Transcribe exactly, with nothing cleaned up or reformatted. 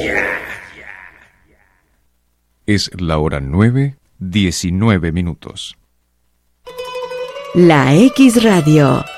Es la hora nueve, diecinueve minutos. La X Radio.